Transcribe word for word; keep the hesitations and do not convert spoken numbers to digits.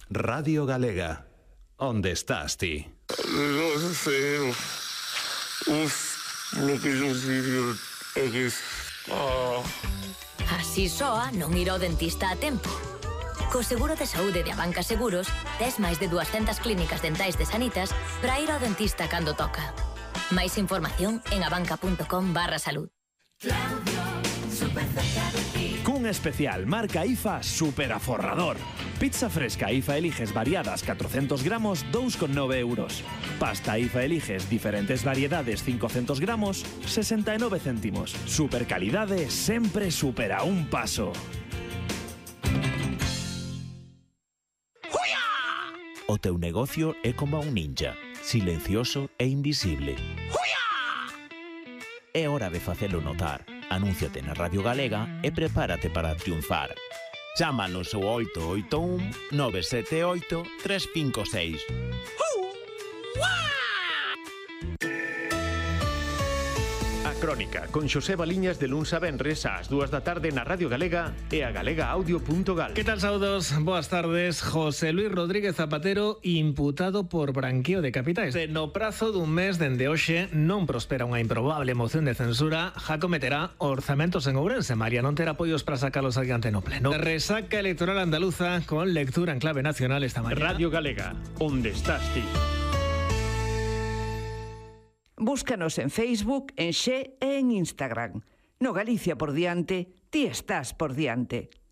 Radio Galega. Onde estás ti? Non sei. Uf, lo que yo digo é que... Así soa non ir ao dentista a tempo. Co seguro de saúde de Abanca Seguros, tes máis de dúascentas clínicas dentais de Sanitas para ir ao dentista cando toca. Máis información en abanca.com barra salud. Cun especial marca I F A super aforrador. Pizza fresca I F A Eliges variadas catrocentos gramos, dous con nove euros. Pasta I F A Eliges diferentes variedades cincocentos gramos, sesenta e nove céntimos. Super calidade sempre supera un paso. O teu negocio é como un ninja, silencioso e invisible. É hora de facelo notar. Anúnciate na Radio Galega e prepárate para triunfar. Chámanos ao oito oito un, nove sete oito, tres cinco seis. A Crónica, con Xosé Baliñas de luns a venres ás dúas da tarde na Radio Galega e a galega audio punto gal. Que tal, saudos? Boas tardes. José Luis Rodríguez Zapatero imputado por branqueo de capitais. No prazo dun mes dende hoxe non prospera unha improbable moción de censura, já cometerá orzamentos en Ourense. María non terá apoios para sacalos adiante no pleno. Resaca electoral andaluza con lectura en clave nacional esta mañana. Radio Galega, onde estás ti? Búscanos en Facebook, en Xe e en Instagram. No Galicia por diante, ti estás por diante.